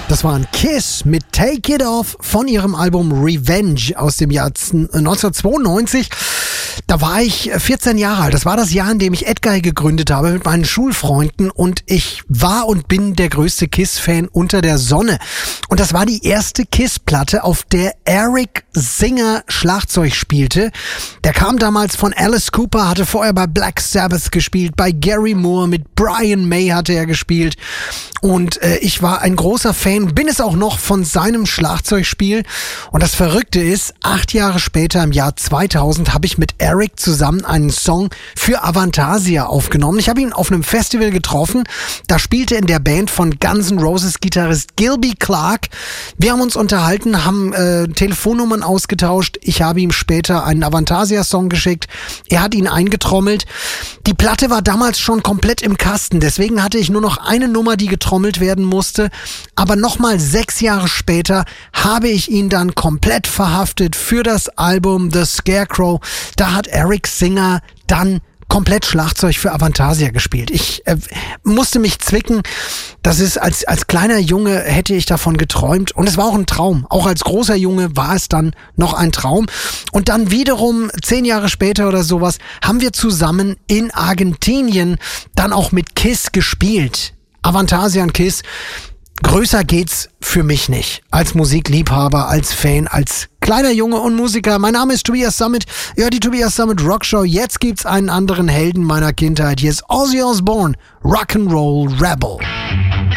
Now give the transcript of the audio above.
Das war ein Kiss mit Take It Off von ihrem Album Revenge aus dem Jahr 1992. Da war ich 14 Jahre alt. Das war das Jahr, in dem ich Edguy gegründet habe mit meinen Schulfreunden und ich war und bin der größte Kiss-Fan unter der Sonne. Und das war die erste Kiss-Platte, auf der Eric Singer Schlagzeug spielte. Der kam damals von Alice Cooper, hatte vorher bei Black Sabbath gespielt, bei Gary Moore, mit Brian May hatte er gespielt. Und ich war ein großer Fan, bin es auch noch, von seinem Schlagzeugspiel. Und das Verrückte ist, 8 Jahre später, im Jahr 2000, habe ich mit Eric zusammen einen Song für Avantasia aufgenommen. Ich habe ihn auf einem Festival getroffen. Da spielte in der Band von Guns N' Roses Gitarrist Gilby Clarke. Wir haben uns unterhalten, haben Telefonnummern ausgetauscht. Ich habe ihm später einen Avantasia-Song geschickt. Er hat ihn eingetrommelt. Die Platte war damals schon komplett im Kasten. Deswegen hatte ich nur noch eine Nummer, die getrommelt werden musste. Aber nochmal 6 Jahre später habe ich ihn dann komplett verhaftet für das Album The Scarecrow. Da hat Eric Singer dann komplett Schlagzeug für Avantasia gespielt. Ich musste mich zwicken. Das ist, als kleiner Junge hätte ich davon geträumt. Und es war auch ein Traum. Auch als großer Junge war es dann noch ein Traum. Und dann wiederum 10 Jahre später oder sowas haben wir zusammen in Argentinien dann auch mit Kiss gespielt. Avantasia und Kiss. Größer geht's für mich nicht. Als Musikliebhaber, als Fan, als kleiner Junge und Musiker. Mein Name ist Tobias Summit. Ja, die Tobias Summit Rockshow. Jetzt gibt's einen anderen Helden meiner Kindheit. Hier ist Ozzy Osbourne, Rock'n'Roll Rebel.